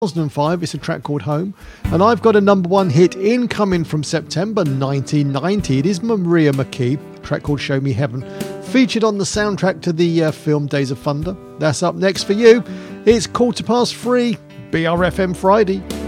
2005. It's a track called Home. And I've got a number one hit incoming from September 1990. It is Maria McKee, a track called Show Me Heaven, featured on the soundtrack to the film Days of Thunder. That's up next for you. It's 3:15, BRFM Friday.